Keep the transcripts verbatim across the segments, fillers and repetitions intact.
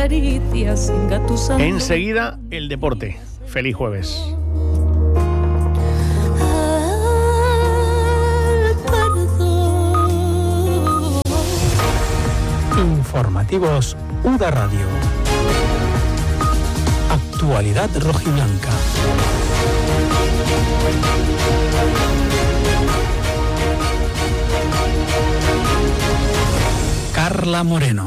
caricias engatusando. Enseguida, el deporte. Feliz jueves. Informativos U D A Radio. Actualidad rojiblanca. Carla Moreno.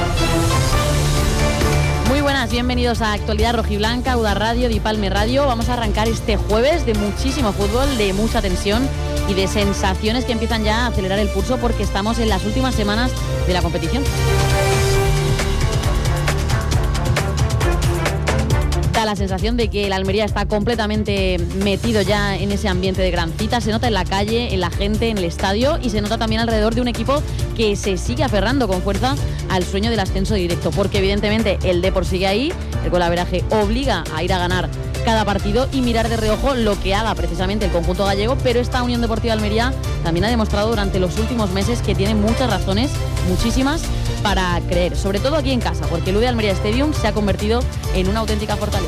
Muy buenas, bienvenidos a Actualidad Rojiblanca, U D A Radio, Dipalme Radio. Vamos a arrancar este jueves de muchísimo fútbol, de mucha tensión y de sensaciones que empiezan ya a acelerar el pulso porque estamos en las últimas semanas de la competición. Da la sensación de que el Almería está completamente metido ya en ese ambiente de gran cita. Se nota en la calle, en la gente, en el estadio y se nota también alrededor de un equipo que se sigue aferrando con fuerza al sueño del ascenso directo, porque evidentemente el Depor sigue ahí, el golaveraje obliga a ir a ganar cada partido y mirar de reojo lo que haga precisamente el conjunto gallego, pero esta Unión Deportiva Almería también ha demostrado durante los últimos meses que tiene muchas razones, muchísimas, para creer, sobre todo aquí en casa, porque el U D Almería Stadium se ha convertido en una auténtica fortaleza.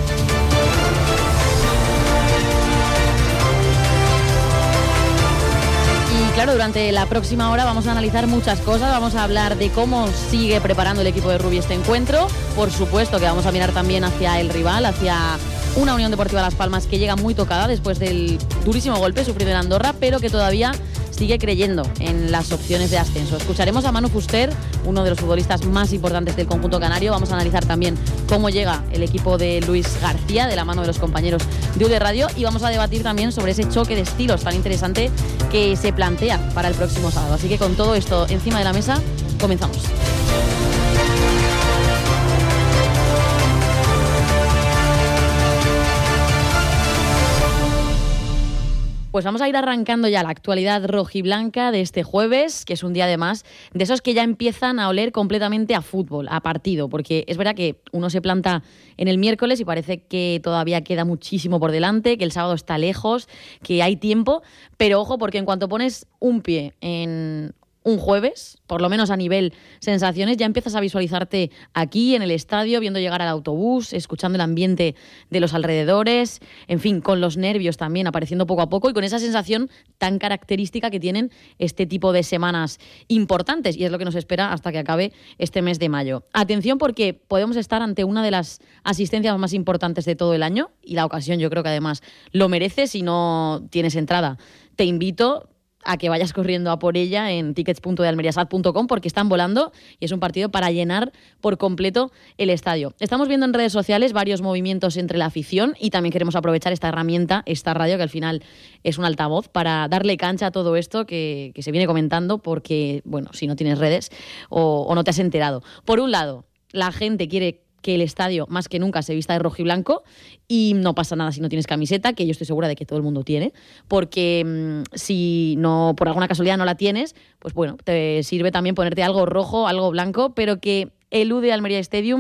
Y claro, durante la próxima hora vamos a analizar muchas cosas, vamos a hablar de cómo sigue preparando el equipo de Rubi este encuentro, por supuesto que vamos a mirar también hacia el rival, hacia una Unión Deportiva Las Palmas que llega muy tocada después del durísimo golpe sufrido en Andorra, pero que todavía sigue creyendo en las opciones de ascenso. Escucharemos a Manu Fuster, uno de los futbolistas más importantes del conjunto canario. Vamos a analizar también cómo llega el equipo de Luis García, de la mano de los compañeros de U D Radio, y vamos a debatir también sobre ese choque de estilos tan interesante que se plantea para el próximo sábado. Así que con todo esto encima de la mesa, comenzamos. Pues vamos a ir arrancando ya la actualidad rojiblanca de este jueves, que es un día además de esos que ya empiezan a oler completamente a fútbol, a partido, porque es verdad que uno se planta en el miércoles y parece que todavía queda muchísimo por delante, que el sábado está lejos, que hay tiempo, pero ojo, porque en cuanto pones un pie en un jueves, por lo menos a nivel sensaciones, ya empiezas a visualizarte aquí en el estadio, viendo llegar al autobús, escuchando el ambiente de los alrededores, en fin, con los nervios también apareciendo poco a poco y con esa sensación tan característica que tienen este tipo de semanas importantes, y es lo que nos espera hasta que acabe este mes de mayo. Atención, porque podemos estar ante una de las asistencias más importantes de todo el año, y la ocasión yo creo que además lo merece. Si no tienes entrada, te invito a que vayas corriendo a por ella en tickets punto de almeriasat punto com, porque están volando y es un partido para llenar por completo el estadio. Estamos viendo en redes sociales varios movimientos entre la afición y también queremos aprovechar esta herramienta, esta radio, que al final es un altavoz, para darle cancha a todo esto que, que se viene comentando, porque, bueno, si no tienes redes o, o no te has enterado. Por un lado, la gente quiere que el estadio más que nunca se vista de rojo y blanco, y no pasa nada si no tienes camiseta, que yo estoy segura de que todo el mundo tiene, porque mmm, si no, por alguna casualidad no la tienes, pues bueno, te sirve también ponerte algo rojo, algo blanco, pero que el U D Almería Stadium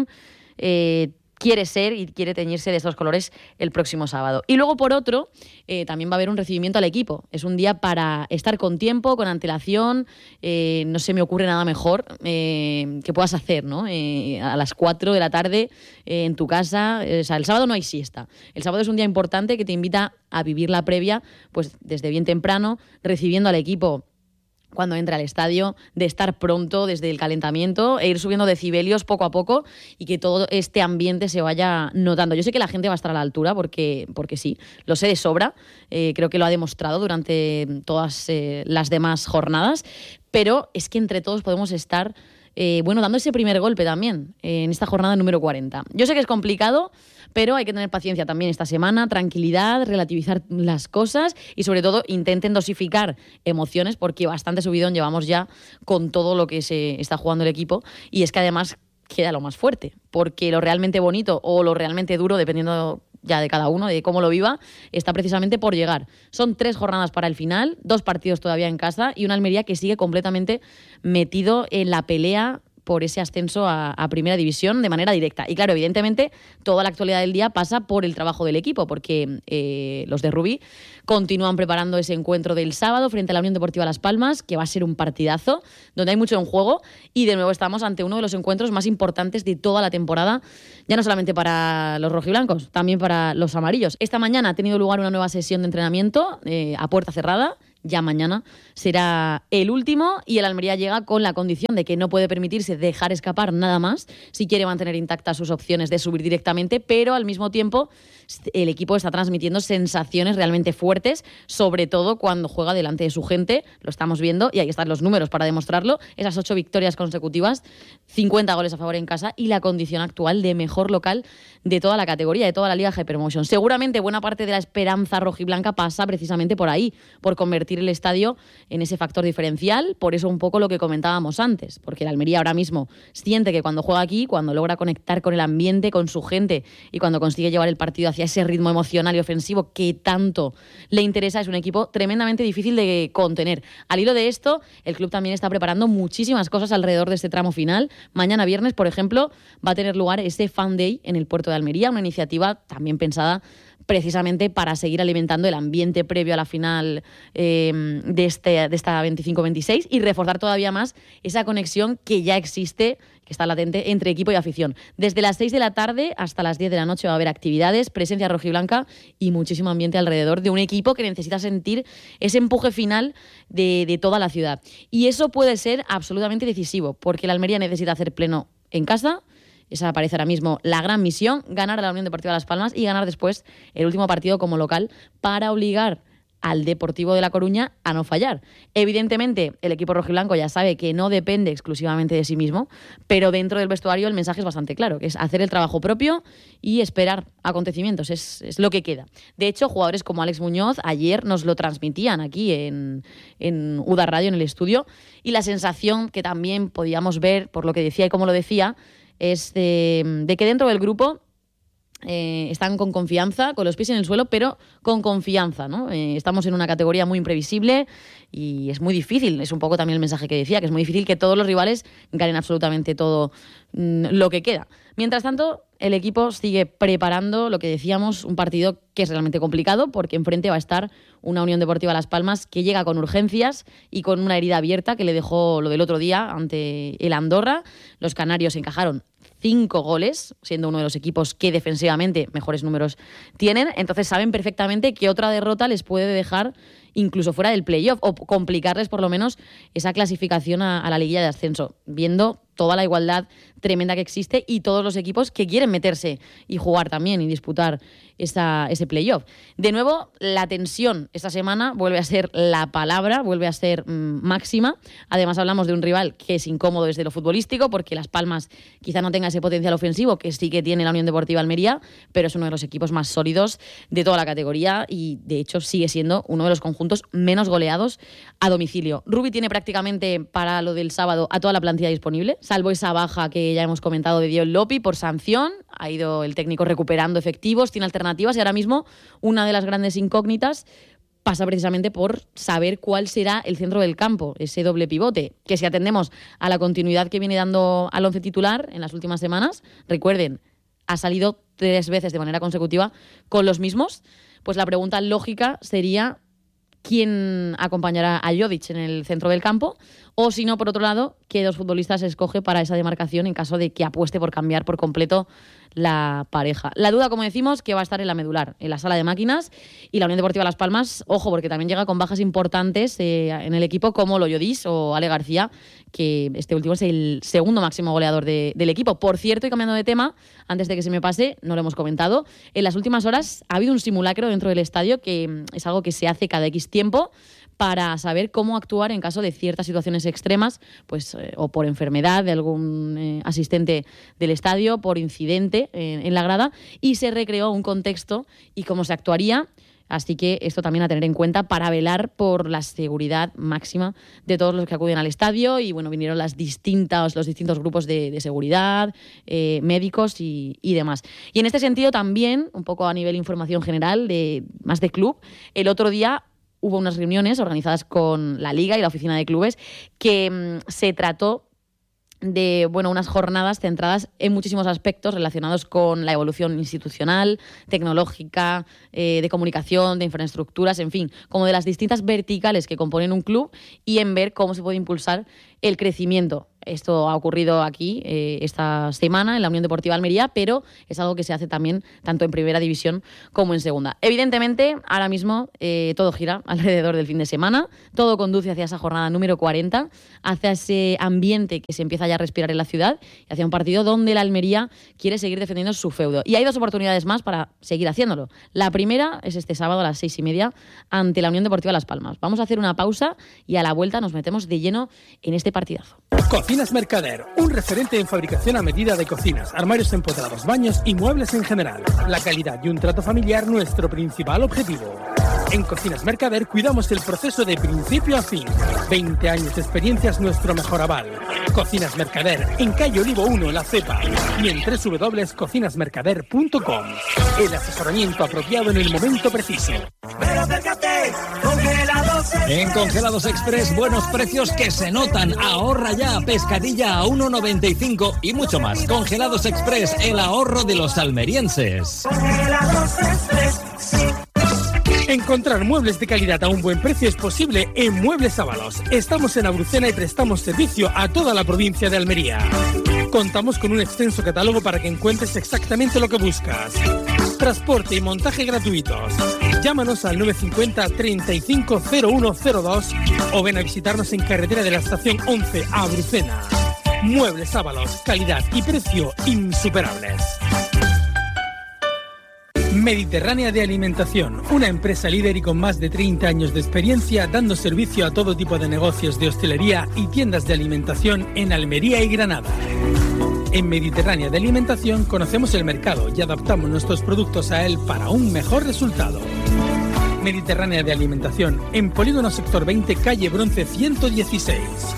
eh, quiere ser y quiere teñirse de estos colores el próximo sábado. Y luego, por otro, eh, también va a haber un recibimiento al equipo. Es un día para estar con tiempo, con antelación. Eh, no se me ocurre nada mejor eh, que puedas hacer, ¿no? Eh, a las cuatro de la tarde eh, en tu casa. Eh, o sea, el sábado no hay siesta. El sábado es un día importante que te invita a vivir la previa, pues desde bien temprano, recibiendo al equipo cuando entra al estadio, de estar pronto desde el calentamiento e ir subiendo decibelios poco a poco y que todo este ambiente se vaya notando. Yo sé que la gente va a estar a la altura porque, porque sí, lo sé de sobra, eh, creo que lo ha demostrado durante todas eh, las demás jornadas, pero es que entre todos podemos estar eh, bueno, dando ese primer golpe también eh, en esta jornada número cuarenta. Yo sé que es complicado, pero hay que tener paciencia también esta semana, tranquilidad, relativizar las cosas y sobre todo intenten dosificar emociones, porque bastante subidón llevamos ya con todo lo que se está jugando el equipo, y es que además queda lo más fuerte, porque lo realmente bonito o lo realmente duro, dependiendo ya de cada uno, de cómo lo viva, está precisamente por llegar. Son tres jornadas para el final, dos partidos todavía en casa y una Almería que sigue completamente metido en la pelea por ese ascenso a, a Primera División de manera directa. Y claro, evidentemente, toda la actualidad del día pasa por el trabajo del equipo, porque eh, los de Rubí continúan preparando ese encuentro del sábado frente a la Unión Deportiva Las Palmas, que va a ser un partidazo, donde hay mucho en juego, y de nuevo estamos ante uno de los encuentros más importantes de toda la temporada, ya no solamente para los rojiblancos, también para los amarillos. Esta mañana ha tenido lugar una nueva sesión de entrenamiento eh, a puerta cerrada. Ya mañana será el último y el Almería llega con la condición de que no puede permitirse dejar escapar nada más si quiere mantener intactas sus opciones de subir directamente, pero al mismo tiempo el equipo está transmitiendo sensaciones realmente fuertes, sobre todo cuando juega delante de su gente. Lo estamos viendo y ahí están los números para demostrarlo. Esas ocho victorias consecutivas, cincuenta goles a favor en casa y la condición actual de mejor local de toda la categoría, de toda la Liga Hypermotion. Seguramente buena parte de la esperanza rojiblanca pasa precisamente por ahí, por convertir el estadio en ese factor diferencial. Por eso un poco lo que comentábamos antes, porque el Almería ahora mismo siente que cuando juega aquí, cuando logra conectar con el ambiente, con su gente y cuando consigue llevar el partido hacia ese ritmo emocional y ofensivo que tanto le interesa, es un equipo tremendamente difícil de contener. Al hilo de esto, el club también está preparando muchísimas cosas alrededor de este tramo final. Mañana viernes, por ejemplo, va a tener lugar ese Fan Day en el puerto de Almería, una iniciativa también pensada precisamente para seguir alimentando el ambiente previo a la final eh, de, este, de esta veinticinco veintiséis y reforzar todavía más esa conexión que ya existe, que está latente, entre equipo y afición. Desde las seis de la tarde hasta las diez de la noche va a haber actividades, presencia rojiblanca y muchísimo ambiente alrededor de un equipo que necesita sentir ese empuje final de, de toda la ciudad. Y eso puede ser absolutamente decisivo, porque la Almería necesita hacer pleno en casa. Esa parece ahora mismo la gran misión, ganar a la Unión Deportiva Las Palmas y ganar después el último partido como local para obligar al Deportivo de La Coruña a no fallar. Evidentemente, el equipo rojiblanco ya sabe que no depende exclusivamente de sí mismo, pero dentro del vestuario el mensaje es bastante claro, que es hacer el trabajo propio y esperar acontecimientos, es, es lo que queda. De hecho, jugadores como Alex Muñoz ayer nos lo transmitían aquí en, en U D A Radio, en el estudio, y la sensación que también podíamos ver, por lo que decía y cómo lo decía, es de, de que dentro del grupo eh, están con confianza, con los pies en el suelo, pero con confianza, ¿no? Eh, estamos en una categoría muy imprevisible y es muy difícil, es un poco también el mensaje que decía, que es muy difícil que todos los rivales ganen absolutamente todo mm, lo que queda. Mientras tanto, el equipo sigue preparando, lo que decíamos, un partido que es realmente complicado porque enfrente va a estar una Unión Deportiva Las Palmas que llega con urgencias y con una herida abierta que le dejó lo del otro día ante el Andorra. Los canarios encajaron cinco goles, siendo uno de los equipos que defensivamente mejores números tienen. Entonces saben perfectamente que otra derrota les puede dejar incluso fuera del playoff o complicarles por lo menos esa clasificación a, a la liguilla de ascenso, viendo toda la igualdad tremenda que existe y todos los equipos que quieren meterse y jugar también y disputar esa, ese playoff. De nuevo, la tensión esta semana vuelve a ser la palabra, vuelve a ser mmm, máxima. Además, hablamos de un rival que es incómodo desde lo futbolístico, porque Las Palmas quizá no tenga ese potencial ofensivo que sí que tiene la Unión Deportiva Almería, pero es uno de los equipos más sólidos de toda la categoría y, de hecho, sigue siendo uno de los conjuntos menos goleados a domicilio. Rubí tiene prácticamente para lo del sábado a toda la plantilla disponible, salvo esa baja que ya hemos comentado de Dion Lopi por sanción. Ha ido el técnico recuperando efectivos, tiene alternativas y ahora mismo una de las grandes incógnitas pasa precisamente por saber cuál será el centro del campo, ese doble pivote, que si atendemos a la continuidad que viene dando al once titular en las últimas semanas, recuerden, ha salido tres veces de manera consecutiva con los mismos, pues la pregunta lógica sería quién acompañará a Jodic en el centro del campo, o si no, por otro lado, qué dos futbolistas se escoge para esa demarcación en caso de que apueste por cambiar por completo la pareja. La duda, como decimos, que va a estar en la medular, en la sala de máquinas, y la Unión Deportiva Las Palmas, ojo, porque también llega con bajas importantes eh, en el equipo como Loyodis o Ale García, que este último es el segundo máximo goleador de, del equipo. Por cierto, y cambiando de tema, antes de que se me pase, no lo hemos comentado, en las últimas horas ha habido un simulacro dentro del estadio, que es algo que se hace cada X tiempo, para saber cómo actuar en caso de ciertas situaciones extremas, pues eh, o por enfermedad de algún eh, asistente del estadio, por incidente en, en la grada, y se recreó un contexto y cómo se actuaría. Así que esto también a tener en cuenta para velar por la seguridad máxima de todos los que acuden al estadio. Y bueno, vinieron las distintas, los distintos grupos de, de seguridad, eh, médicos y, y demás. Y en este sentido también, un poco a nivel información general, de más de club, el otro día hubo unas reuniones organizadas con la Liga y la Oficina de Clubes que mmm, se trató de bueno, unas jornadas centradas en muchísimos aspectos relacionados con la evolución institucional, tecnológica, eh, de comunicación, de infraestructuras, en fin, como de las distintas verticales que componen un club y en ver cómo se puede impulsar el crecimiento. Esto ha ocurrido aquí eh, esta semana en la Unión Deportiva Almería, pero es algo que se hace también tanto en primera división como en segunda. Evidentemente, ahora mismo eh, todo gira alrededor del fin de semana, todo conduce hacia esa jornada número cuarenta, hacia ese ambiente que se empieza ya a respirar en la ciudad y hacia un partido donde la Almería quiere seguir defendiendo su feudo. Y hay dos oportunidades más para seguir haciéndolo. La primera es este sábado a las seis y media ante la Unión Deportiva Las Palmas. Vamos a hacer una pausa y a la vuelta nos metemos de lleno en este partidazo. Cocinas Mercader, un referente en fabricación a medida de cocinas, armarios empotrados, baños y muebles en general. La calidad y un trato familiar nuestro principal objetivo. En Cocinas Mercader cuidamos el proceso de principio a fin. veinte años de experiencia es nuestro mejor aval. Cocinas Mercader, en calle Olivo uno, La Cepa, y en doble u doble u doble u punto cocinas mercader punto com. El asesoramiento apropiado en el momento preciso. En Congelados Express, buenos precios que se notan. Ahorra ya, pescadilla a uno noventa y cinco y mucho más. Congelados Express, el ahorro de los almerienses. Congelados Express, sí. Encontrar muebles de calidad a un buen precio es posible en Muebles Ábalos. Estamos en Abrucena y prestamos servicio a toda la provincia de Almería. Contamos con un extenso catálogo para que encuentres exactamente lo que buscas. Transporte y montaje gratuitos. Llámanos al nueve cinco cero, treinta y cinco, cero uno cero dos o ven a visitarnos en carretera de la estación once a Abrucena. Muebles Ábalos, calidad y precio insuperables. Mediterránea de Alimentación, una empresa líder y con más de treinta años de experiencia dando servicio a todo tipo de negocios de hostelería y tiendas de alimentación en Almería y Granada. En Mediterránea de Alimentación conocemos el mercado y adaptamos nuestros productos a él para un mejor resultado. Mediterránea de Alimentación, en Polígono Sector veinte, calle Bronce ciento dieciséis.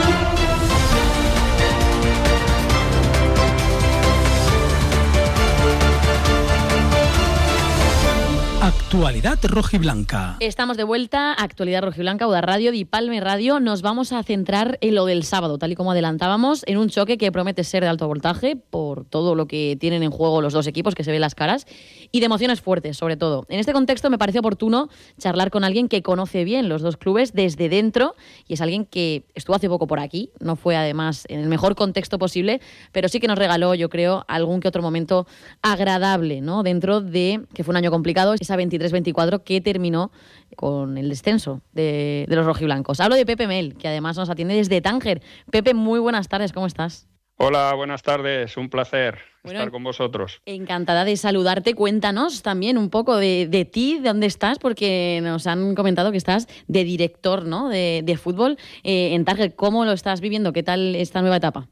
Actualidad rojiblanca. Estamos de vuelta, Actualidad rojiblanca, Uda Radio, Dipalme Radio. Nos vamos a centrar en lo del sábado, tal y como adelantábamos, en un choque que promete ser de alto voltaje por todo lo que tienen en juego los dos equipos, que se ven las caras, y de emociones fuertes, sobre todo. En este contexto me parece oportuno charlar con alguien que conoce bien los dos clubes desde dentro, y es alguien que estuvo hace poco por aquí, no fue además en el mejor contexto posible, pero sí que nos regaló, yo creo, algún que otro momento agradable, ¿no? Dentro de que fue un año complicado, esa veintitrés veinticuatro que terminó con el descenso de, de los rojiblancos. Hablo de Pepe Mel, que además nos atiende desde Tánger. Pepe, muy buenas tardes, ¿cómo estás? Hola, buenas tardes, un placer bueno, estar con vosotros. Encantada de saludarte. Cuéntanos también un poco de, de ti, de dónde estás, porque nos han comentado que estás de director, ¿no?, de, de fútbol eh, en Tánger. ¿Cómo lo estás viviendo? ¿Qué tal esta nueva etapa?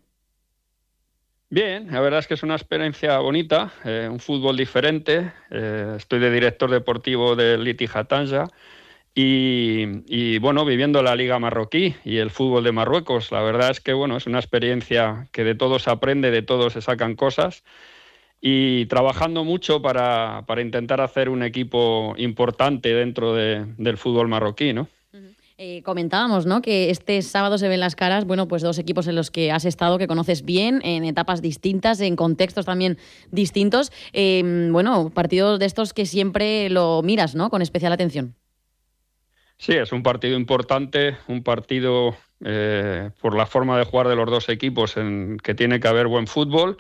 Bien, la verdad es que es una experiencia bonita, eh, un fútbol diferente. Eh, estoy de director deportivo del Ittihad Tanger y, y, bueno, viviendo la Liga Marroquí y el fútbol de Marruecos. La verdad es que, bueno, es una experiencia que de todo se aprende, de todo se sacan cosas y trabajando mucho para, para intentar hacer un equipo importante dentro de, del fútbol marroquí, ¿no? Eh, comentábamos, ¿no?, que este sábado se ven las caras, bueno, pues dos equipos en los que has estado, que conoces bien, en etapas distintas, en contextos también distintos. Eh, bueno, partidos de estos que siempre lo miras, ¿no?, con especial atención. Sí, es un partido importante, un partido eh, por la forma de jugar de los dos equipos, en que tiene que haber buen fútbol.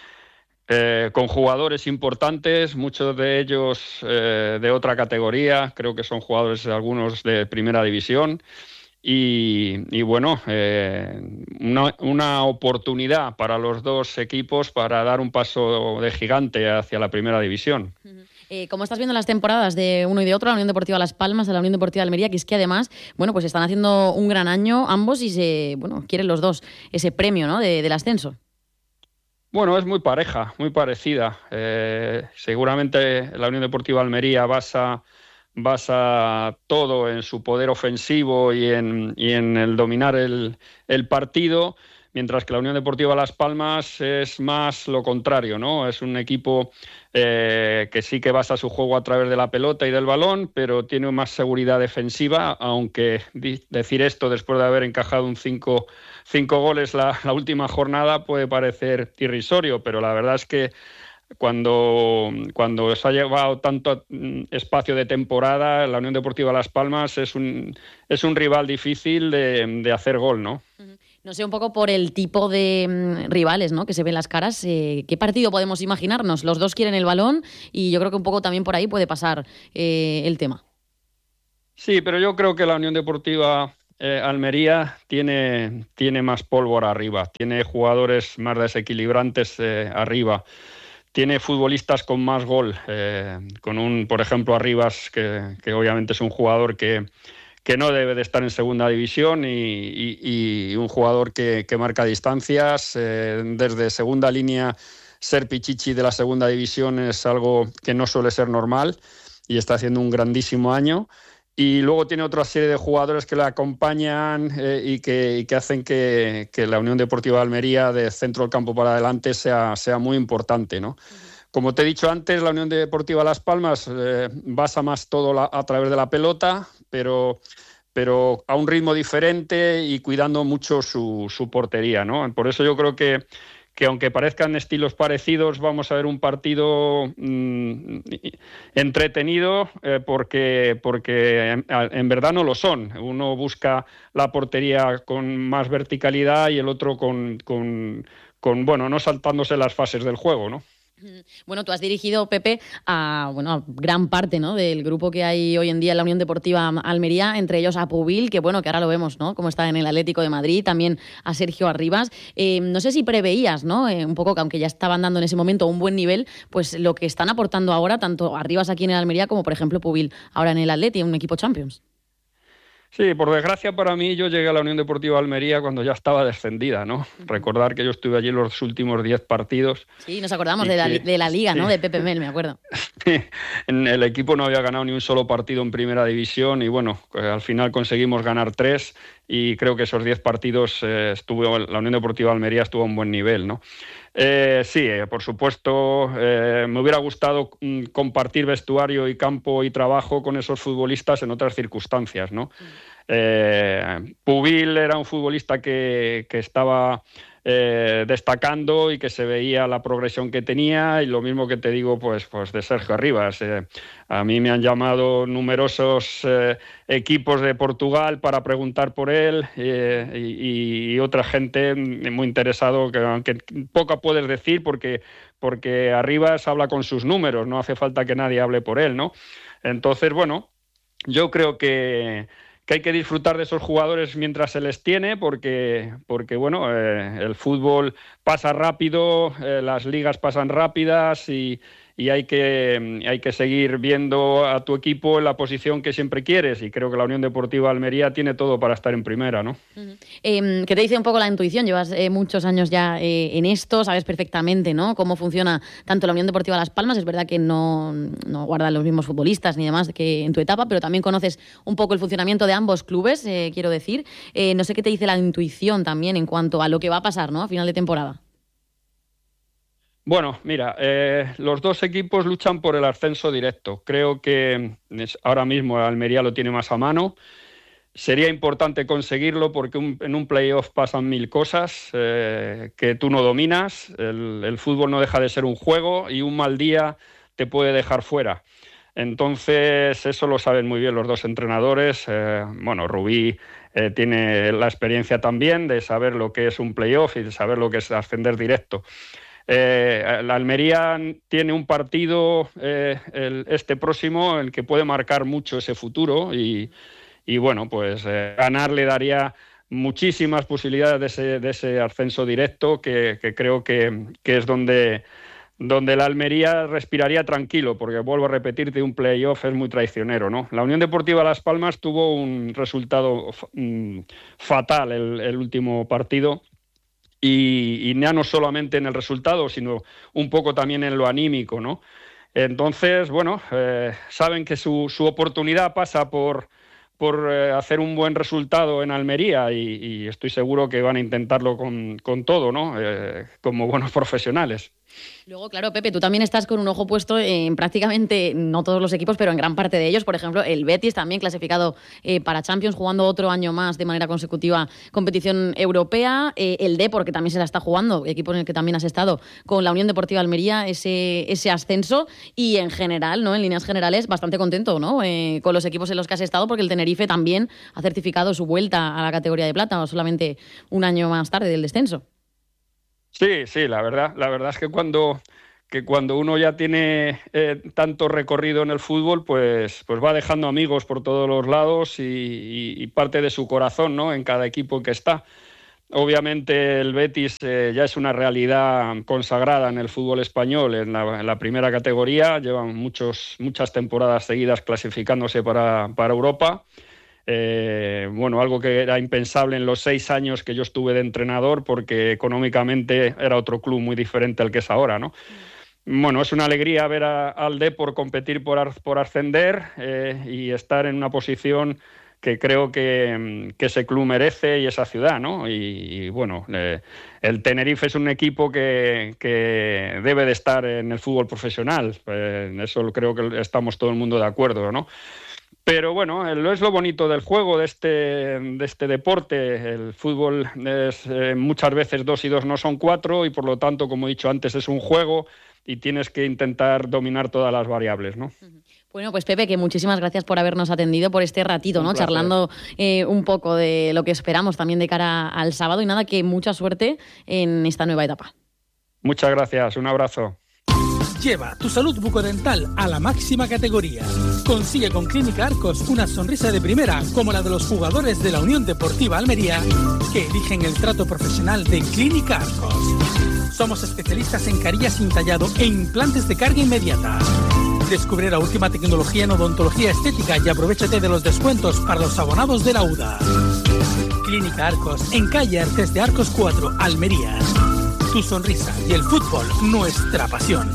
Eh, con jugadores importantes, muchos de ellos eh, de otra categoría, creo que son jugadores algunos de primera división y, y bueno, eh, una, una oportunidad para los dos equipos para dar un paso de gigante hacia la primera división. Eh, ¿Cómo estás viendo las temporadas de uno y de otro, la Unión Deportiva Las Palmas, a la Unión Deportiva Almería, que es que además, bueno, pues están haciendo un gran año ambos y se, bueno, quieren los dos ese premio, ¿no?, de, del ascenso? Bueno, es muy pareja, muy parecida. Eh, seguramente la Unión Deportiva Almería basa, basa todo en su poder ofensivo y en, y en el dominar el, el partido, mientras que la Unión Deportiva Las Palmas es más lo contrario, ¿no? Es un equipo eh, que sí que basa su juego a través de la pelota y del balón, pero tiene más seguridad defensiva, aunque di- decir esto después de haber encajado un cinco, cinco goles la, la última jornada puede parecer irrisorio, pero la verdad es que Cuando, cuando se ha llevado tanto espacio de temporada, la Unión Deportiva Las Palmas es un, es un rival difícil de, de hacer gol, ¿no? No sé, un poco por el tipo de mm, rivales, ¿no?, que se ven las caras, eh, ¿qué partido podemos imaginarnos? Los dos quieren el balón y yo creo que un poco también por ahí puede pasar eh, el tema. Sí, pero yo creo que la Unión Deportiva eh, Almería tiene, tiene más pólvora arriba, tiene jugadores más desequilibrantes eh, arriba. Tiene futbolistas con más gol, eh, con un, por ejemplo, Arribas, que, que obviamente es un jugador que, que no debe de estar en segunda división y, y, y un jugador que, que marca distancias. Eh, desde segunda línea, ser Pichichi de la segunda división es algo que no suele ser normal y está haciendo un grandísimo año. Y luego tiene otra serie de jugadores que le acompañan eh, y, que, y que hacen que, que la Unión Deportiva de Almería, de centro del campo para adelante, sea, sea muy importante, ¿no? Como te he dicho antes, la Unión Deportiva Las Palmas eh, basa más todo la, a través de la pelota, pero, pero a un ritmo diferente y cuidando mucho su, su portería, ¿no? Por eso yo creo que que aunque parezcan estilos parecidos, vamos a ver un partido mmm, entretenido eh, porque, porque en, en verdad no lo son. Uno busca la portería con más verticalidad y el otro con, con, con bueno, no saltándose las fases del juego, ¿no? Bueno, tú has dirigido, Pepe, a, bueno, a gran parte, ¿no?, del grupo que hay hoy en día en la Unión Deportiva Almería, entre ellos a Pubil, que bueno, que ahora lo vemos, ¿no?, como está en el Atlético de Madrid, también a Sergio Arribas. Eh, no sé si preveías, ¿no?, eh, un poco que aunque ya estaban dando en ese momento un buen nivel, pues lo que están aportando ahora, tanto Arribas aquí en el Almería como, por ejemplo, Pubil ahora en el Atleti, un equipo Champions. Sí, por desgracia para mí, yo llegué a la Unión Deportiva Almería cuando ya estaba descendida, ¿no? Uh-huh. Recordar que yo estuve allí los últimos diez partidos. Sí, nos acordamos de la, que, de la Liga, sí, ¿no?, de Pepe Mel, me acuerdo. El equipo no había ganado ni un solo partido en Primera División y bueno, al final conseguimos ganar tres y creo que esos diez partidos eh, estuvo, la Unión Deportiva Almería estuvo a un buen nivel, ¿no? Eh, sí, eh, por supuesto, eh, me hubiera gustado mm, compartir vestuario y campo y trabajo con esos futbolistas en otras circunstancias, ¿no? Mm. Eh, Pubil era un futbolista que, que estaba eh, destacando y que se veía la progresión que tenía, y lo mismo que te digo pues, pues de Sergio Arribas. Eh, a mí me han llamado numerosos eh, equipos de Portugal para preguntar por él eh, y, y otra gente muy interesado, que aunque poco puedes decir porque, porque Arribas habla con sus números, no hace falta que nadie hable por él, ¿no? Entonces, bueno, yo creo que que hay que disfrutar de esos jugadores mientras se les tiene, porque, porque bueno, eh, el fútbol pasa rápido, eh, las ligas pasan rápidas y, y hay que, hay que seguir viendo a tu equipo en la posición que siempre quieres, y creo que la Unión Deportiva Almería tiene todo para estar en primera, ¿no? Uh-huh. Eh, ¿Qué te dice un poco la intuición? Llevas eh, muchos años ya eh, en esto, sabes perfectamente, ¿no?, cómo funciona tanto la Unión Deportiva Las Palmas. Es verdad que no, no guardan los mismos futbolistas ni demás que en tu etapa, pero también conoces un poco el funcionamiento de ambos clubes, eh, quiero decir. Eh, no sé qué te dice la intuición también en cuanto a lo que va a pasar, ¿no?, a final de temporada. Bueno, mira, eh, los dos equipos luchan por el ascenso directo. Creo que es, ahora mismo Almería lo tiene más a mano. Sería importante conseguirlo porque un, en un playoff pasan mil cosas eh, que tú no dominas. El, el fútbol no deja de ser un juego y un mal día te puede dejar fuera. Entonces, eso lo saben muy bien los dos entrenadores. Eh, bueno, Rubí eh, tiene la experiencia también de saber lo que es un playoff y de saber lo que es ascender directo. Eh, la Almería tiene un partido eh, el, este próximo, el que puede marcar mucho ese futuro y, y bueno, pues eh, ganar le daría muchísimas posibilidades de ese, de ese ascenso directo que, que creo que, que es donde, donde la Almería respiraría tranquilo, porque vuelvo a repetirte, un playoff es muy traicionero, ¿no? La Unión Deportiva Las Palmas tuvo un resultado mm, fatal el, el último partido. Y, y ya no solamente en el resultado, sino un poco también en lo anímico, ¿no? Entonces, bueno, eh, saben que su, su oportunidad pasa por, por eh, hacer un buen resultado en Almería y, y estoy seguro que van a intentarlo con, con todo, ¿no? Eh, como buenos profesionales. Luego, claro, Pepe, tú también estás con un ojo puesto en prácticamente, no todos los equipos, pero en gran parte de ellos. Por ejemplo, el Betis también clasificado eh, para Champions, jugando otro año más de manera consecutiva competición europea. Eh, el Depor, que también se la está jugando, equipo en el que también has estado, con la Unión Deportiva Almería, ese, ese ascenso. Y en general, ¿no? En líneas generales, bastante contento, ¿no? Eh, con los equipos en los que has estado, porque el Tenerife también ha certificado su vuelta a la categoría de plata, solamente un año más tarde del descenso. Sí, sí, la verdad, la verdad es que cuando, que cuando uno ya tiene eh, tanto recorrido en el fútbol, pues, pues va dejando amigos por todos los lados y, y, y parte de su corazón, ¿no? En cada equipo en que está. Obviamente el Betis eh, ya es una realidad consagrada en el fútbol español, en la, en la primera categoría. Llevan muchos, muchas temporadas seguidas clasificándose para, para Europa. Eh, bueno, algo que era impensable en los seis años que yo estuve de entrenador, porque económicamente era otro club muy diferente al que es ahora, ¿no? Bueno, es una alegría ver a, al Depor competir por, por ascender eh, y estar en una posición que creo que, que ese club merece y esa ciudad, ¿no? Y, y bueno, eh, el Tenerife es un equipo que, que debe de estar en el fútbol profesional. Eh, en eso creo que estamos todo el mundo de acuerdo, ¿no? Pero bueno, es lo bonito del juego, de este, de este deporte. El fútbol es eh, muchas veces dos y dos no son cuatro y por lo tanto, como he dicho antes, es un juego y tienes que intentar dominar todas las variables, ¿no? Bueno, pues Pepe, que muchísimas gracias por habernos atendido por este ratito, ¿no? Charlando eh, un poco de lo que esperamos también de cara al sábado y nada, que mucha suerte en esta nueva etapa. Muchas gracias, un abrazo. Lleva tu salud bucodental a la máxima categoría. Consigue con Clínica Arcos una sonrisa de primera, como la de los jugadores de la Unión Deportiva Almería, que eligen el trato profesional de Clínica Arcos. Somos especialistas en carillas sin tallado e implantes de carga inmediata. Descubre la última tecnología en odontología estética y aprovéchate de los descuentos para los abonados de la U D A. Clínica Arcos, en calle Artes de Arcos cuatro, Almería. Tu sonrisa y el fútbol, nuestra pasión.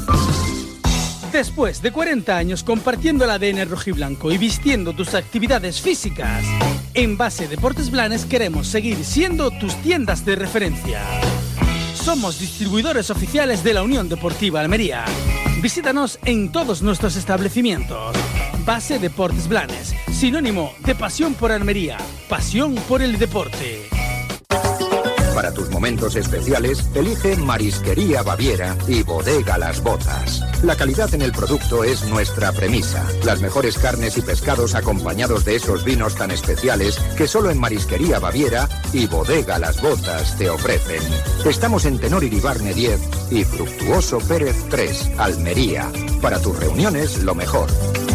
Después de cuarenta años compartiendo el A D N rojiblanco y vistiendo tus actividades físicas, en Base Deportes Blanes queremos seguir siendo tus tiendas de referencia. Somos distribuidores oficiales de la Unión Deportiva Almería. Visítanos en todos nuestros establecimientos. Base Deportes Blanes, sinónimo de pasión por Almería, pasión por el deporte. Para tus momentos especiales, elige Marisquería Baviera y Bodega Las Botas. La calidad en el producto es nuestra premisa. Las mejores carnes y pescados acompañados de esos vinos tan especiales que solo en Marisquería Baviera y Bodega Las Botas te ofrecen. Estamos en Tenor Iribarne diez y Fructuoso Pérez tres, Almería. Para tus reuniones, lo mejor.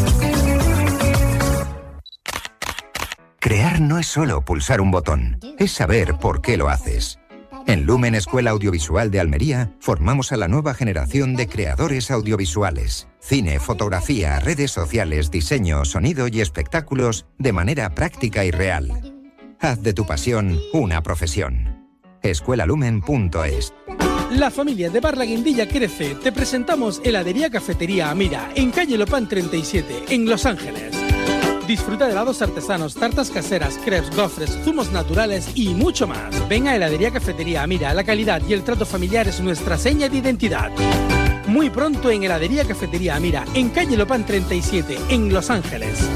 Crear no es solo pulsar un botón, es saber por qué lo haces. En Lumen Escuela Audiovisual de Almería formamos a la nueva generación de creadores audiovisuales. Cine, fotografía, redes sociales, diseño, sonido y espectáculos de manera práctica y real. Haz de tu pasión una profesión. escuelalumen punto es. La familia de Bar La Guindilla crece. Te presentamos Heladería Cafetería Amira, en calle Lopán treinta y siete, en Los Ángeles. Disfruta de helados artesanos, tartas caseras, crepes, gofres, zumos naturales y mucho más. Ven a Heladería Cafetería Amira, la calidad y el trato familiar es nuestra seña de identidad. Muy pronto en Heladería Cafetería Amira, en calle Lopán treinta y siete, en Los Ángeles.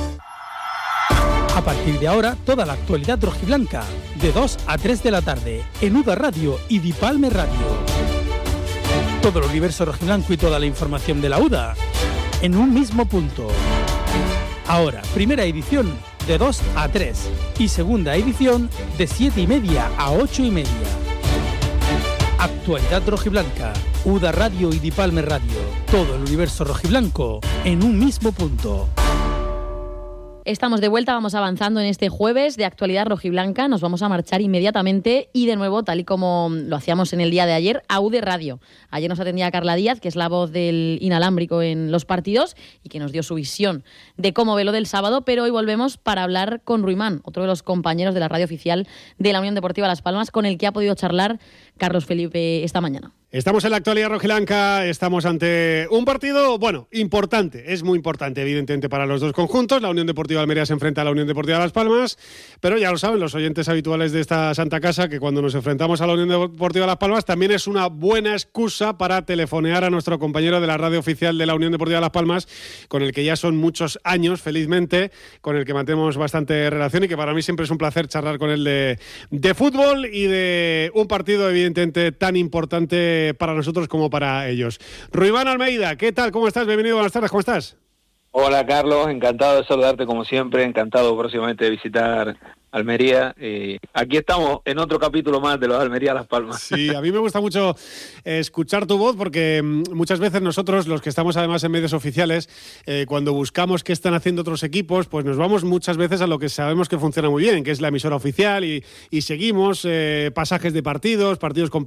A partir de ahora, toda la actualidad rojiblanca, de dos a tres de la tarde, en U D A Radio y Dipalme Radio. Todo el universo rojiblanco y toda la información de la U D A, en un mismo punto. Ahora, primera edición de dos a tres y segunda edición de siete y media a ocho y media. Actualidad rojiblanca, U D A Radio y Dipalme Radio. Todo el universo rojiblanco en un mismo punto. Estamos de vuelta, vamos avanzando en este jueves de actualidad rojiblanca. Nos vamos a marchar inmediatamente y de nuevo, tal y como lo hacíamos en el día de ayer, a U D E Radio. Ayer nos atendía Carla Díaz, que es la voz del inalámbrico en los partidos y que nos dio su visión de cómo ve lo del sábado, pero hoy volvemos para hablar con Ruimán, otro de los compañeros de la radio oficial de la Unión Deportiva Las Palmas, con el que ha podido charlar Carlos Felipe esta mañana. Estamos en la actualidad rojiblanca, estamos ante un partido, bueno, importante, es muy importante, evidentemente, para los dos conjuntos. La Unión Deportiva Almería se enfrenta a la Unión Deportiva Las Palmas, pero ya lo saben los oyentes habituales de esta santa casa, que cuando nos enfrentamos a la Unión Deportiva Las Palmas también es una buena excusa para telefonear a nuestro compañero de la radio oficial de la Unión Deportiva Las Palmas, con el que ya son muchos años, felizmente, con el que mantenemos bastante relación y que para mí siempre es un placer charlar con él de, de fútbol y de un partido, evidentemente, tan importante para nosotros como para ellos. Ruibán Almeida, ¿qué tal? ¿Cómo estás? Bienvenido, buenas tardes, ¿cómo estás? Hola Carlos, encantado de saludarte como siempre, encantado próximamente de visitar Almería. Eh, aquí estamos en otro capítulo más de los Almería Las Palmas. Sí, a mí me gusta mucho escuchar tu voz porque muchas veces nosotros, los que estamos además en medios oficiales, eh, cuando buscamos qué están haciendo otros equipos, pues nos vamos muchas veces a lo que sabemos que funciona muy bien, que es la emisora oficial y, y seguimos eh, pasajes de partidos, partidos completos.